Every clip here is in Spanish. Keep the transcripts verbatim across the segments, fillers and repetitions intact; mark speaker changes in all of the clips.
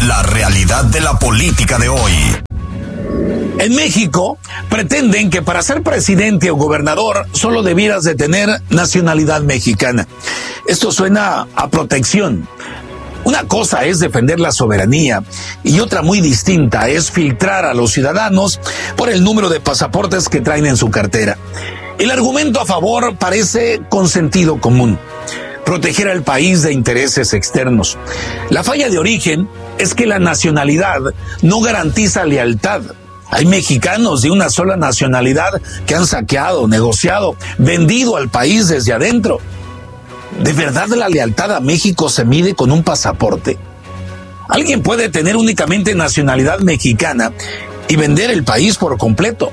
Speaker 1: La realidad de la política de hoy.
Speaker 2: En México, pretenden que para ser presidente o gobernador solo debieras de tener nacionalidad mexicana. Esto suena a protección. Una cosa es defender la soberanía y otra muy distinta es filtrar a los ciudadanos por el número de pasaportes que traen en su cartera. El argumento a favor parece con sentido común: proteger al país de intereses externos. La falla de origen es que la nacionalidad no garantiza lealtad. Hay mexicanos de una sola nacionalidad que han saqueado, negociado, vendido al país desde adentro. ¿De verdad la lealtad a México se mide con un pasaporte? Alguien puede tener únicamente nacionalidad mexicana y vender el país por completo.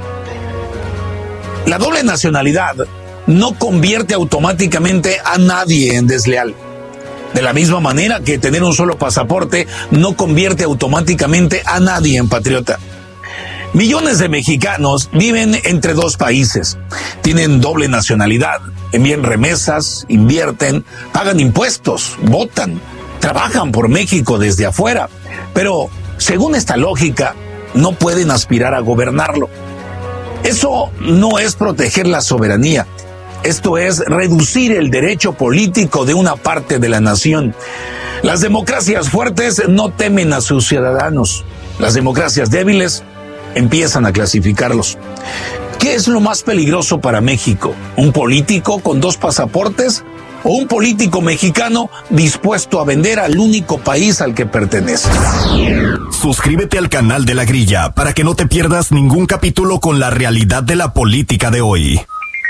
Speaker 2: La doble nacionalidad no convierte automáticamente a nadie en desleal. De la misma manera que tener un solo pasaporte no convierte automáticamente a nadie en patriota. Millones de mexicanos viven entre dos países, tienen doble nacionalidad, envían remesas, invierten, pagan impuestos, votan, trabajan por México desde afuera, pero según esta lógica no pueden aspirar a gobernarlo. Eso no es proteger la soberanía, esto es reducir el derecho político de una parte de la nación. Las democracias fuertes no temen a sus ciudadanos, las democracias débiles empiezan a clasificarlos. ¿Qué es lo más peligroso para México? ¿Un político con dos pasaportes o un político mexicano dispuesto a vender al único país al que pertenece?
Speaker 1: Suscríbete al canal de La Grilla para que no te pierdas ningún capítulo con la realidad de la política de hoy.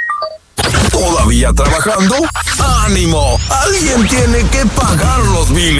Speaker 1: ¿Todavía trabajando? ¡Ánimo! Alguien tiene que pagar los biles.